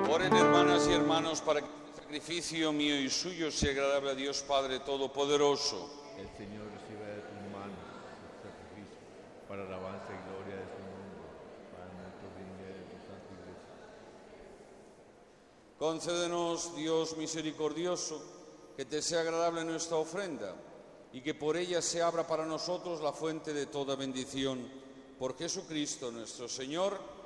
Oren, hermanas y hermanos, para que el sacrificio mío y suyo sea agradable a Dios Padre Todopoderoso. El Señor reciba de tus manos el sacrificio para alabanza y gloria de su nombre, para nuestro bien y de tu santa iglesia. Concédenos, Dios misericordioso, que te sea agradable nuestra ofrenda y que por ella se abra para nosotros la fuente de toda bendición. Por Jesucristo nuestro Señor.